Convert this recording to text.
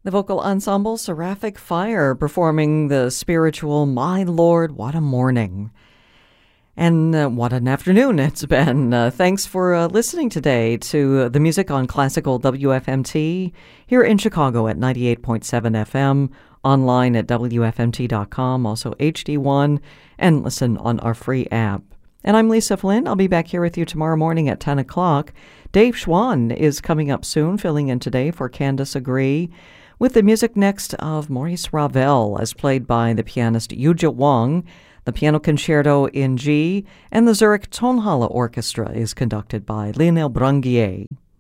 The vocal ensemble Seraphic Fire performing the spiritual My Lord, What a Morning. And what an afternoon it's been. Thanks for listening today to the music on Classical WFMT here in Chicago at 98.7 FM, online at WFMT.com, also HD1, and listen on our free app. And I'm Lisa Flynn. I'll be back here with you tomorrow morning at 10 o'clock. Dave Schwann is coming up soon, filling in today for Candace Agree, with the music next of Maurice Ravel, as played by the pianist Yuja Wang. The Piano Concerto in G, and the Zurich Tonhalle Orchestra is conducted by Lionel Branguier.